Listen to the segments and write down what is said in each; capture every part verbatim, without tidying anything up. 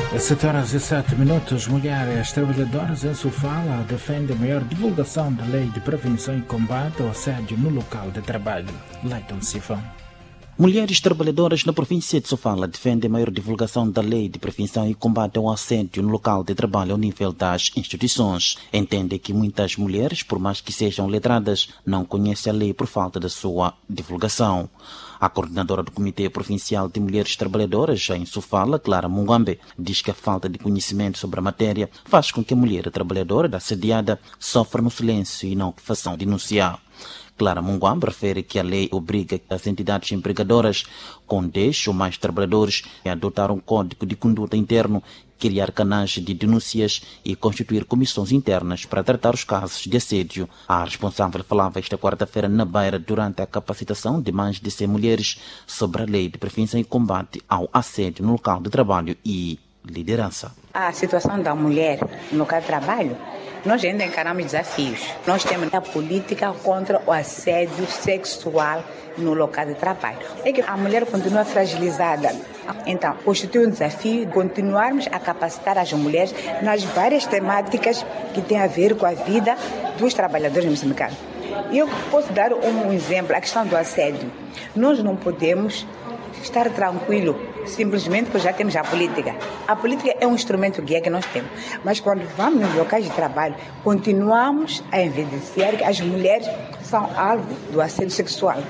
sete horas e sete minutos, mulheres trabalhadoras em Sofala defendem maior divulgação da lei de prevenção e combate ao assédio no local de trabalho. Leiton Sifão. Mulheres trabalhadoras na província de Sofala defendem maior divulgação da lei de prevenção e combate ao assédio no local de trabalho ao nível das instituições. Entendem que muitas mulheres, por mais que sejam letradas, não conhecem a lei por falta da sua divulgação. A coordenadora do Comitê Provincial de Mulheres Trabalhadoras, em Sofala, Clara Mungambe, diz que a falta de conhecimento sobre a matéria faz com que a mulher trabalhadora assediada sofra no silêncio e não façam denunciar. Clara Mungambe refere que a lei obriga as entidades empregadoras com dez ou mais trabalhadores a adotar um código de conduta interno, criar canais de denúncias e constituir comissões internas para tratar os casos de assédio. A responsável falava esta quarta-feira na Beira durante a capacitação de mais de cem mulheres sobre a lei de prevenção e combate ao assédio no local de trabalho e liderança. A situação da mulher no local de trabalho, nós ainda encaramos desafios. Nós temos a política contra o assédio sexual no local de trabalho. É que a mulher continua fragilizada. Então, constitui um desafio continuarmos a capacitar as mulheres nas várias temáticas que têm a ver com a vida dos trabalhadores moçambicanos. Eu posso dar um exemplo, a questão do assédio. Nós não podemos estar tranquilo simplesmente porque já temos a política. A política é um instrumento guia que nós temos. Mas quando vamos nos locais de trabalho, continuamos a evidenciar que as mulheres são alvo do assédio sexual.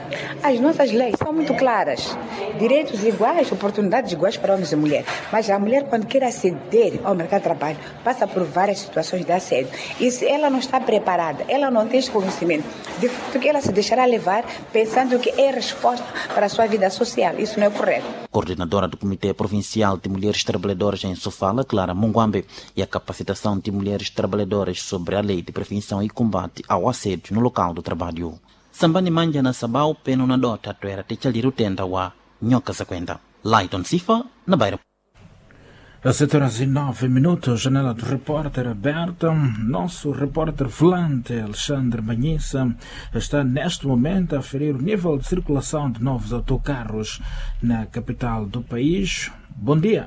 As nossas leis são muito claras. Direitos iguais, oportunidades iguais para homens e mulheres. Mas a mulher, quando quer aceder ao mercado de trabalho, passa por várias situações de assédio. E se ela não está preparada, ela não tem esse conhecimento, de que ela se deixará levar pensando que é resposta para a sua vida social. Isso não é correto. Coordenadora do Comitê Provincial de Mulheres Trabalhadoras em Sofala, Clara Mungambe, e a capacitação de mulheres trabalhadoras sobre a lei de prevenção e combate ao assédio no local do trabalho. Sambani manja na sabau peno na dota tuera techaliru tenda wa nyoka zakwenda. Leiton Sifa na Beira. Às sete horas e nove minutos, janela do repórter aberta. Nosso repórter volante, Alexandre Banhissa, está neste momento a aferir o nível de circulação de novos autocarros na capital do país. Bom dia.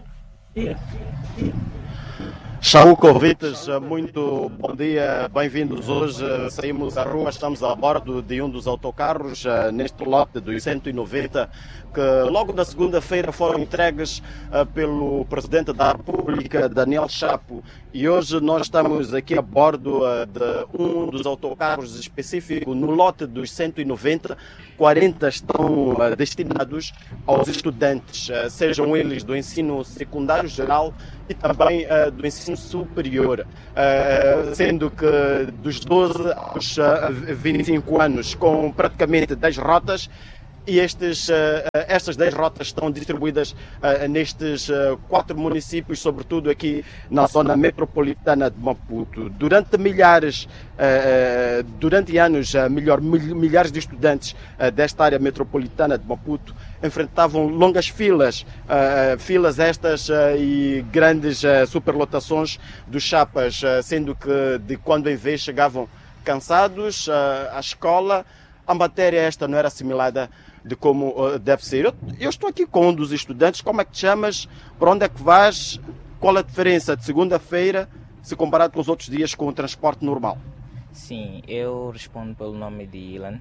Chauco, ouvintes, muito bom dia, bem-vindos. Hoje saímos à rua, estamos a bordo de um dos autocarros, neste lote dos cento e noventa, que logo na segunda-feira foram entregues pelo Presidente da República, Daniel Chapo. E hoje nós estamos aqui a bordo de um dos autocarros específicos, no lote dos cento e noventa, quarenta estão destinados aos estudantes, sejam eles do ensino secundário geral e também uh, do ensino superior, uh, sendo que dos doze aos uh, vinte e cinco anos, com praticamente dez rotas, e estes, uh, estas dez rotas estão distribuídas uh, nestes uh, quatro municípios, sobretudo aqui na zona metropolitana de Maputo. Durante milhares, uh, durante anos, uh, melhor, milhares de estudantes uh, desta área metropolitana de Maputo enfrentavam longas filas, uh, filas estas uh, e grandes uh, superlotações dos chapas, uh, sendo que de quando em vez chegavam cansados uh, à escola, a matéria esta não era assimilada de como uh, deve ser. Eu, eu estou aqui com um dos estudantes. Como é que te chamas? Para onde é que vais? Qual a diferença de segunda-feira se comparado com os outros dias com o transporte normal? Sim, eu respondo pelo nome de Ilan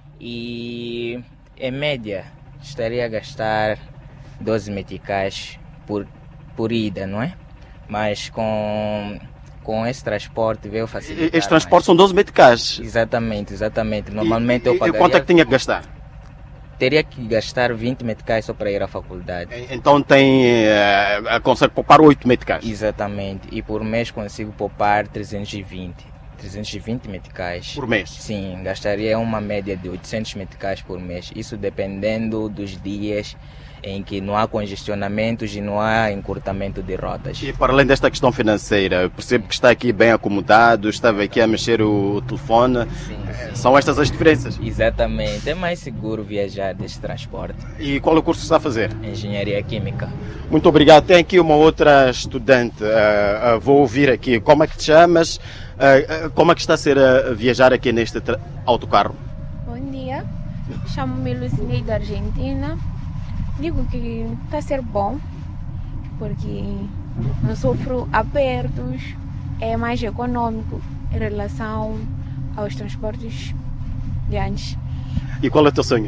e em média estaria a gastar doze meticais por, por ida, não é? Mas com... Com esse transporte veio facilitar. Este transporte mais. São doze meticais? Exatamente, exatamente. Normalmente e, eu pagaria... E quanto é que tinha que gastar? Teria que gastar vinte meticais só para ir à faculdade. Então tem... Uh, consegue poupar oito meticais? Exatamente. E por mês consigo poupar trezentos e vinte. trezentos e vinte meticais. Por mês? Sim, gastaria uma média de oitocentos meticais por mês. Isso dependendo dos dias em que não há congestionamentos e não há encurtamento de rotas. E para além desta questão financeira, percebo que está aqui bem acomodado, estava aqui a mexer o, o telefone. Sim, sim. São estas as diferenças? Exatamente. É mais seguro viajar deste transporte. E qual é o curso que está a fazer? Engenharia Química. Muito obrigado. Tem aqui uma outra estudante. Uh, uh, vou ouvir aqui. Como é que te chamas? Uh, uh, como é que está a ser a viajar aqui neste autocarro? Bom dia. Chamo-me Lucinei da Argentina. Digo que está a ser bom, porque não sofro apertos, é mais econômico em relação aos transportes de antes. E qual é o teu sonho?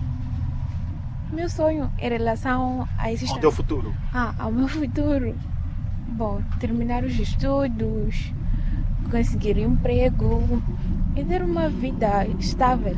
Meu sonho em relação a esses... Ao teu futuro? Ah, ao meu futuro. Bom, terminar os estudos, conseguir emprego e ter uma vida estável.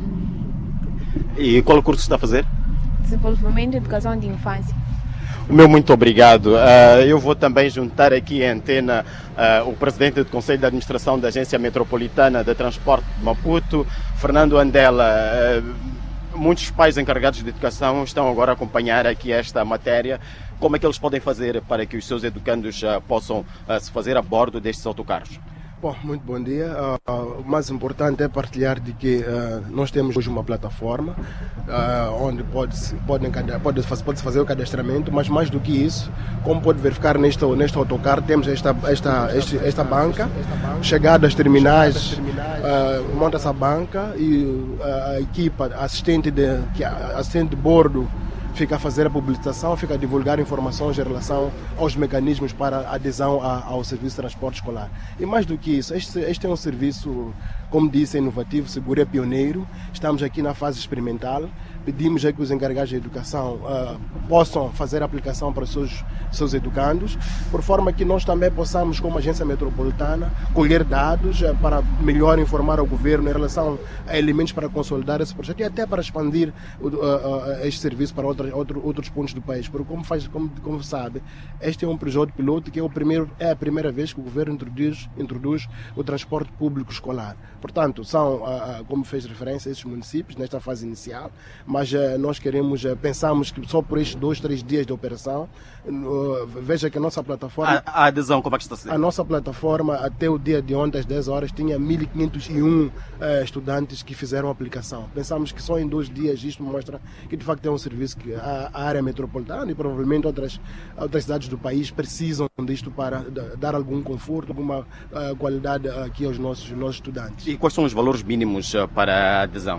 E qual curso está a fazer? Desenvolvimento e educação de infância. O meu muito obrigado. Uh, eu vou também juntar aqui em antena uh, o presidente do Conselho de Administração da Agência Metropolitana de Transporte de Maputo, Fernando Andela. Uh, muitos pais encarregados de educação estão agora a acompanhar aqui esta matéria. Como é que eles podem fazer para que os seus educandos uh, possam uh, se fazer a bordo destes autocarros? Bom, muito bom dia. Uh, o mais importante é partilhar de que uh, nós temos hoje uma plataforma uh, onde pode-se pode, pode, pode fazer o cadastramento, mas mais do que isso, como pode verificar neste, neste autocarro, temos esta, esta, este, esta banca, chegada às terminais, uh, monta essa banca e uh, a equipa assistente de, que, assistente de bordo fica a fazer a publicação, fica a divulgar informações em relação aos mecanismos para adesão a, ao serviço de transporte escolar. E mais do que isso, este, este é um serviço, como disse, inovativo, seguro, é pioneiro. Estamos aqui na fase experimental. Pedimos a que os encarregados de educação uh, possam fazer a aplicação para os seus, seus educandos, por forma que nós também possamos, como agência metropolitana, colher dados uh, para melhor informar ao governo em relação a elementos para consolidar esse projeto e até para expandir uh, uh, este serviço para outra, outro, outros pontos do país. Porque, como, faz, como, como sabe, este é um projeto piloto que é, o primeiro, é a primeira vez que o governo introduz, introduz o transporte público escolar. Portanto, são, uh, uh, como fez referência, esses municípios nesta fase inicial, mas uh, nós queremos, uh, pensamos que só por estes dois, três dias de operação, uh, veja que a nossa plataforma... A, a adesão, como é que está a ser? A nossa plataforma, até o dia de ontem, às dez horas, tinha mil quinhentos e um uh, estudantes que fizeram a aplicação. Pensamos que só em dois dias isto mostra que, de facto, é um serviço que a, a área metropolitana e provavelmente outras, outras cidades do país precisam disto para dar algum conforto, alguma uh, qualidade aqui aos nossos, nossos estudantes. E quais são os valores mínimos uh, para a adesão?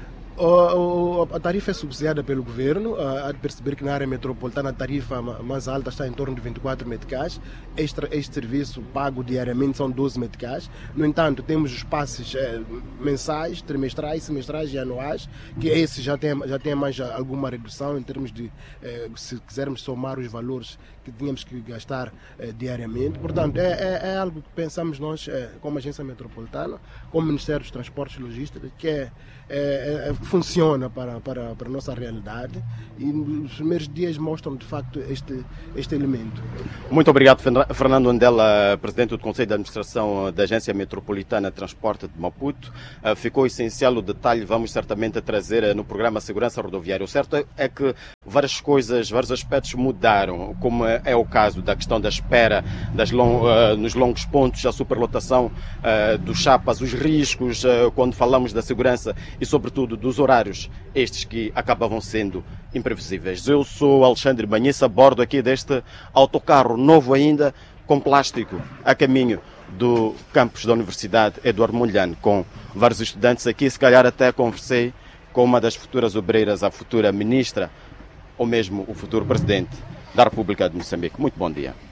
Uh, a tarifa é subsidiada pelo governo. Uh, há de perceber que na área metropolitana a tarifa mais alta está em torno de vinte e quatro meticais. Este, este serviço pago diariamente são doze meticais. No entanto, temos os passes eh, mensais, trimestrais, semestrais e anuais, que esse já tem, já tem mais alguma redução em termos de, eh, se quisermos somar os valores que tínhamos que gastar eh, diariamente. Portanto, é, é, é algo que pensamos nós, eh, como agência metropolitana, como Ministério dos Transportes e Logística, que é, é, é, funciona para, para, para a nossa realidade e nos primeiros dias mostram de facto este, este elemento. Muito obrigado, Fernando Andela, Presidente do Conselho de Administração da Agência Metropolitana de Transporte de Maputo. Ficou essencial o detalhe, vamos certamente trazer no programa Segurança Rodoviária. O certo é que várias coisas, vários aspectos mudaram, como é o caso da questão da espera das long, uh, nos longos pontos, a superlotação uh, dos chapas, os riscos uh, quando falamos da segurança e sobretudo dos horários, estes que acabavam sendo imprevisíveis. Eu sou Alexandre Banhissa, a bordo aqui deste autocarro novo ainda, com plástico, a caminho do campus da Universidade Eduardo Mondlane, com vários estudantes aqui. Se calhar até conversei com uma das futuras obreiras, a futura ministra, ou mesmo o futuro presidente da República de Moçambique. Muito bom dia.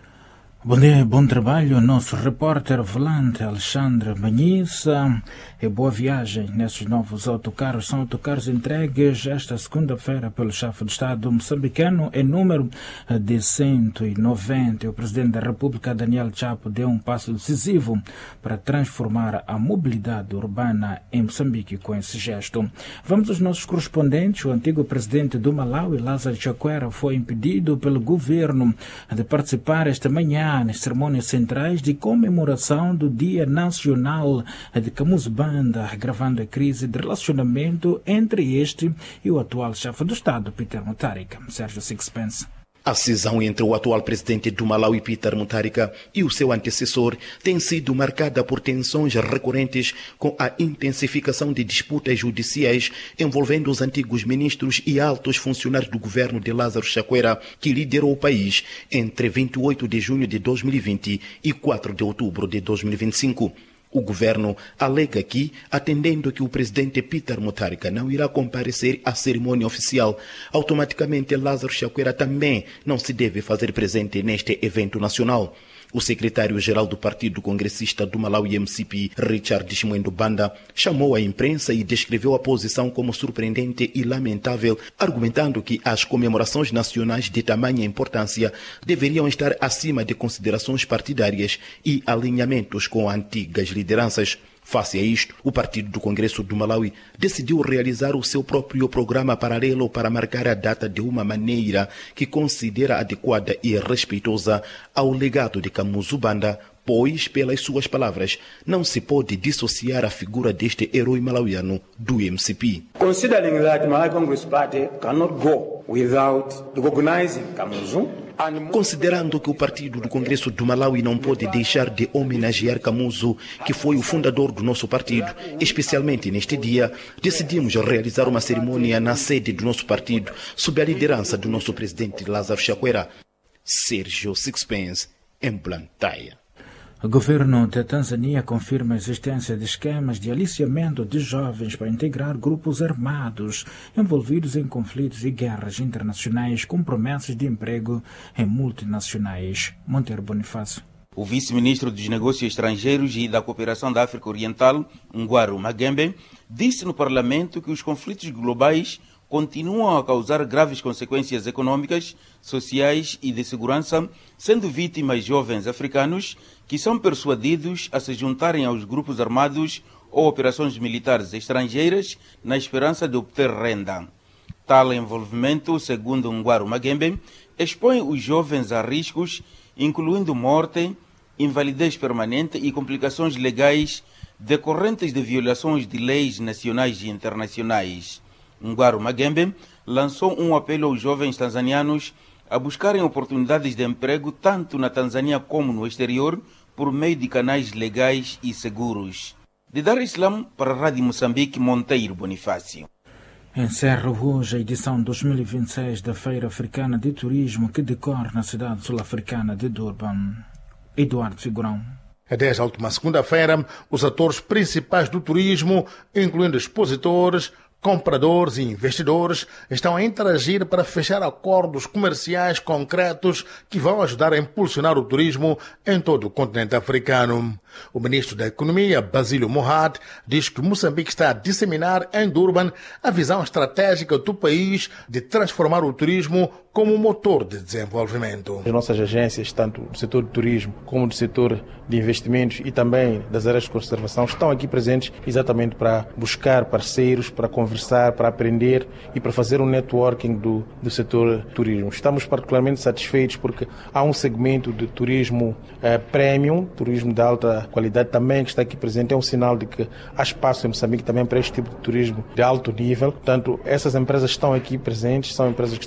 Bom dia e bom trabalho, nosso repórter volante Alexandre Banhissa, e boa viagem nesses novos autocarros. São autocarros entregues esta segunda-feira pelo chefe de Estado moçambicano em número de cento e noventa. O presidente da República, Daniel Chapo, deu um passo decisivo para transformar a mobilidade urbana em Moçambique com esse gesto. Vamos aos nossos correspondentes. O antigo presidente do Malawi, Lázaro Chakwera, foi impedido pelo governo de participar esta manhã nas cerimônias centrais de comemoração do Dia Nacional de Camusbanda, agravando a crise de relacionamento entre este e o atual chefe do Estado, Peter Mutharika. Sérgio Sixpence. A cisão entre o atual presidente do Malawi, Peter Mutharika, e o seu antecessor tem sido marcada por tensões recorrentes com a intensificação de disputas judiciais envolvendo os antigos ministros e altos funcionários do governo de Lázaro Chakwera, que liderou o país entre vinte e oito de junho de dois mil e vinte e quatro de outubro de dois mil e vinte e cinco. O governo alega que, atendendo que o presidente Peter Mutharika não irá comparecer à cerimônia oficial, automaticamente Lázaro Chakwera também não se deve fazer presente neste evento nacional. O secretário-geral do Partido Congressista do Malawi M C P, Richard Shimwendo Banda, chamou a imprensa e descreveu a posição como surpreendente e lamentável, argumentando que as comemorações nacionais de tamanha importância deveriam estar acima de considerações partidárias e alinhamentos com antigas lideranças. Face a isto, o Partido do Congresso do Malawi decidiu realizar o seu próprio programa paralelo para marcar a data de uma maneira que considera adequada e respeitosa ao legado de Kamuzu Banda, pois, pelas suas palavras, não se pode dissociar a figura deste herói malauiano do M C P. Considering that Malawi Congress Party cannot go without recognizing Kamuzu, Considerando que o Partido do Congresso do Malawi não pode deixar de homenagear Kamuzu, que foi o fundador do nosso partido, especialmente neste dia, decidimos realizar uma cerimônia na sede do nosso partido, sob a liderança do nosso presidente Lázaro Chakwera. Sérgio Sixpence, em Blantyre. O governo da Tanzânia confirma a existência de esquemas de aliciamento de jovens para integrar grupos armados envolvidos em conflitos e guerras internacionais com promessas de emprego em multinacionais. Monteiro Bonifácio. O vice-ministro dos Negócios Estrangeiros e da Cooperação da África Oriental, Ngwaru Magembe, disse no Parlamento que os conflitos globais continuam a causar graves consequências econômicas, sociais e de segurança, sendo vítimas jovens africanos que são persuadidos a se juntarem aos grupos armados ou operações militares estrangeiras na esperança de obter renda. Tal envolvimento, segundo Ngwaru Magembe, expõe os jovens a riscos, incluindo morte, invalidez permanente e complicações legais decorrentes de violações de leis nacionais e internacionais. Ngwaru Magembe lançou um apelo aos jovens tanzanianos a buscarem oportunidades de emprego tanto na Tanzânia como no exterior por meio de canais legais e seguros. De Dar es Salaam para a Rádio Moçambique, Monteiro Bonifácio. Encerra hoje a edição dois mil e vinte e seis da Feira Africana de Turismo que decorre na cidade sul-africana de Durban. Eduardo Figurão. Desde a última segunda-feira, os atores principais do turismo, incluindo expositores, compradores e investidores, estão a interagir para fechar acordos comerciais concretos que vão ajudar a impulsionar o turismo em todo o continente africano. O ministro da Economia, Basílio Mohamed, diz que Moçambique está a disseminar em Durban a visão estratégica do país de transformar o turismo como um motor de desenvolvimento. As nossas agências, tanto do setor de turismo como do setor de investimentos e também das áreas de conservação, estão aqui presentes exatamente para buscar parceiros, para conversar, para aprender e para fazer um networking do, do setor de turismo. Estamos particularmente satisfeitos porque há um segmento de turismo eh, premium, turismo de alta qualidade também que está aqui presente. É um sinal de que há espaço em Moçambique também para este tipo de turismo de alto nível. Portanto, essas empresas estão aqui presentes, são empresas que